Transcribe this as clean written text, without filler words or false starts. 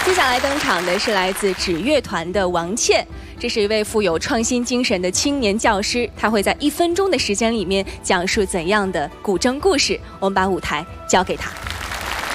接下来登场的是来自指乐团的王倩，这是一位富有创新精神的青年教师，他会在1分钟的时间里面讲述怎样的古筝故事。我们把舞台交给他。